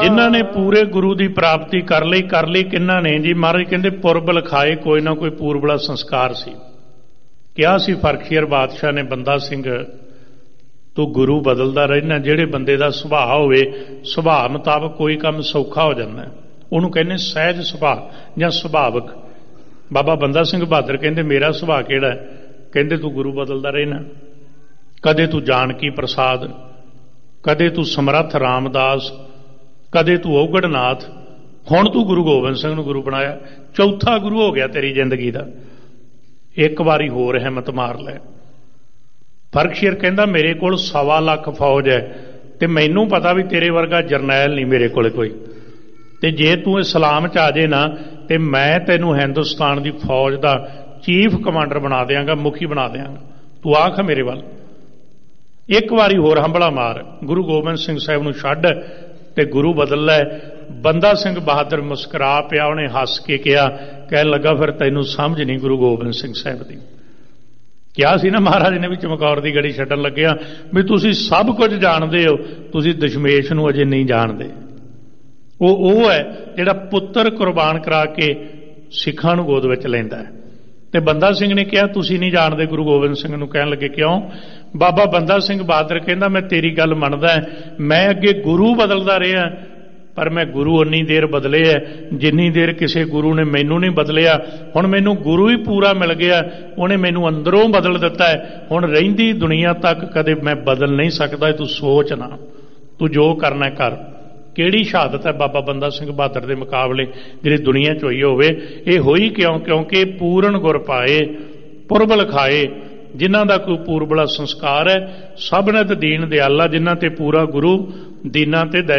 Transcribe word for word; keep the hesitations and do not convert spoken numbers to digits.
ਜਿਨ੍ਹਾਂ ਨੇ ਪੂਰੇ ਗੁਰੂ ਦੀ ਪ੍ਰਾਪਤੀ ਕਰ ਲਈ ਕਰ ਲਈ ਕਿੰਨਾਂ ਨੇ ਜੀ? ਮਹਾਰਾਜ ਕਹਿੰਦੇ ਪੁਰਬ ਲਿਖਾਏ ਕੋਈ ਨਾ ਕੋਈ ਪੂਰਬਲਾ ਸੰਸਕਾਰ ਸੀ। ਕਿਹਾ ਸੀ ਫਰਖੀਅਰ ਬਾਦਸ਼ਾਹ ਨੇ, ਬੰਦਾ ਸਿੰਘ ਤੂੰ ਗੁਰੂ ਬਦਲਦਾ ਰਹਿਣਾ। ਜਿਹੜੇ ਬੰਦੇ ਦਾ ਸੁਭਾਅ ਹੋਵੇ ਸੁਭਾਅ ਮੁਤਾਬਕ ਕੋਈ ਕੰਮ ਸੌਖਾ ਹੋ ਜਾਂਦਾ, ਉਹਨੂੰ ਕਹਿੰਦੇ ਸਹਿਜ ਸੁਭਾਅ ਜਾਂ ਸੁਭਾਵਕ। ਬਾਬਾ ਬੰਦਾ ਸਿੰਘ ਬਹਾਦਰ ਕਹਿੰਦੇ ਮੇਰਾ ਸੁਭਾਅ ਕਿਹੜਾ? ਕਹਿੰਦੇ ਤੂੰ ਗੁਰੂ ਬਦਲਦਾ ਰਹਿਣਾ। ਕਦੇ ਤੂੰ ਜਾਨਕੀ ਪ੍ਰਸਾਦ, ਕਦੇ ਤੂੰ ਸਮਰੱਥ ਰਾਮਦਾਸ, ਕਦੇ ਤੂੰ ਔਗੜਨਾਥ, ਹੁਣ ਤੂੰ ਗੁਰੂ ਗੋਬਿੰਦ ਸਿੰਘ ਨੂੰ ਗੁਰੂ ਬਣਾਇਆ। ਚੌਥਾ ਗੁਰੂ ਹੋ ਗਿਆ ਤੇਰੀ ਜ਼ਿੰਦਗੀ ਦਾ। ਇੱਕ ਵਾਰੀ ਹੋਰ ਹਿੰਮਤ ਮਾਰ ਲੈ। ਫਰਖਸ਼ੀਰ ਕਹਿੰਦਾ ਮੇਰੇ ਕੋਲ ਸਵਾ ਲੱਖ ਫੌਜ ਹੈ ਤੇ ਮੈਨੂੰ ਪਤਾ ਵੀ ਤੇਰੇ ਵਰਗਾ ਜਰਨੈਲ ਨਹੀਂ ਮੇਰੇ ਕੋਲ ਕੋਈ, ਤੇ ਜੇ ਤੂੰ ਇਸਲਾਮ 'ਚ ਆ ਜੇ ਨਾ ਤੇ ਮੈਂ ਤੈਨੂੰ ਹਿੰਦੁਸਤਾਨ ਦੀ ਫੌਜ ਦਾ ਚੀਫ ਕਮਾਂਡਰ ਬਣਾ ਦਿਆਂਗਾ, ਮੁਖੀ ਬਣਾ ਦਿਆਂਗਾ। ਤੂੰ ਆਖ ਮੇਰੇ ਵੱਲ। ਇੱਕ ਵਾਰੀ ਹੋਰ ਹੰਬਲਾ ਮਾਰ, ਗੁਰੂ ਗੋਬਿੰਦ ਸਿੰਘ ਸਾਹਿਬ ਨੂੰ ਛੱਡ ਤੇ ਗੁਰੂ ਬਦਲ ਲੈ। ਬੰਦਾ ਸਿੰਘ ਬਹਾਦਰ ਮੁਸਕਰਾ ਪਿਆ, ਉਹਨੇ ਹੱਸ ਕੇ ਕਿਹਾ, ਕਹਿਣ ਲੱਗਾ ਫਿਰ ਤੈਨੂੰ ਸਮਝ ਨਹੀਂ ਗੁਰੂ ਗੋਬਿੰਦ ਸਿੰਘ ਸਾਹਿਬ ਦੀ। ਕਿਹਾ ਸੀ ਨਾ ਮਹਾਰਾਜ ਨੇ ਵੀ ਚਮਕੌਰ ਦੀ ਗੜੀ ਛੱਡਣ ਲੱਗਿਆ ਵੀ ਤੁਸੀਂ ਸਭ ਕੁਝ ਜਾਣਦੇ ਹੋ, ਤੁਸੀਂ ਦਸ਼ਮੇਸ਼ ਨੂੰ ਅਜੇ ਨਹੀਂ ਜਾਣਦੇ। ਉਹ ਉਹ ਹੈ ਜਿਹੜਾ ਪੁੱਤਰ ਕੁਰਬਾਨ ਕਰਾ ਕੇ ਸਿੱਖਾਂ ਨੂੰ ਗੋਦ ਵਿੱਚ ਲੈਂਦਾ ਹੈ। ਤੇ ਬੰਦਾ ਸਿੰਘ ਨੇ ਕਿਹਾ ਤੁਸੀਂ ਨਹੀਂ ਜਾਣਦੇ ਗੁਰੂ ਗੋਬਿੰਦ ਸਿੰਘ ਨੂੰ। ਕਹਿਣ ਲੱਗੇ ਕਿਉਂ? ਬਾਬਾ ਬੰਦਾ ਸਿੰਘ ਬਹਾਦਰ ਕਹਿੰਦਾ ਮੈਂ ਤੇਰੀ ਗੱਲ ਮੰਨਦਾ, ਮੈਂ ਅੱਗੇ ਗੁਰੂ ਬਦਲਦਾ ਰਿਹਾ ਪਰ ਮੈਂ ਗੁਰੂ ਉਨੀ ਦੇਰ ਬਦਲੇ ਹੈ ਜਿੰਨੀ ਦੇਰ ਕਿਸੇ ਗੁਰੂ ਨੇ ਮੈਨੂੰ ਨਹੀਂ ਬਦਲਿਆ। ਹੁਣ ਮੈਨੂੰ ਗੁਰੂ ਹੀ ਪੂਰਾ ਮਿਲ ਗਿਆ, ਉਹਨੇ ਮੈਨੂੰ ਅੰਦਰੋਂ ਬਦਲ ਦਿੱਤਾ ਹੈ। ਹੁਣ ਰਹਿੰਦੀ ਦੁਨੀਆ ਤੱਕ ਕਦੇ ਮੈਂ ਬਦਲ ਨਹੀਂ ਸਕਦਾ। ਤੂੰ ਸੋਚ ਨਾ, ਤੂੰ ਜੋ ਕਰਨਾ ਕਰ। ਕਿਹੜੀ ਸ਼ਹਾਦਤ ਹੈ ਬਾਬਾ ਬੰਦਾ ਸਿੰਘ ਬਹਾਦਰ ਦੇ ਮੁਕਾਬਲੇ ਜਿਹੜੀ ਦੁਨੀਆ 'ਚ ਹੋਈ ਹੋਵੇ? ਇਹ ਹੋਈ ਕਿਉਂ? ਕਿਉਂਕਿ ਪੂਰਨ ਗੁਰ ਪਾਏ ਪੁਰਬ ਲਿਖਾਏ। ਜਿਨ੍ਹਾਂ ਦਾ ਕੋਈ ਪੂਰਬਲਾ ਸੰਸਕਾਰ ਹੈ, ਸਭ ਨੇ ਤੇ ਦੀਨ ਦਿਆਲਾ, ਜਿਨ੍ਹਾਂ ਤੇ ਪੂਰਾ ਗੁਰੂ ਦੀਨਾਂ ਤੇ ਦਇਆ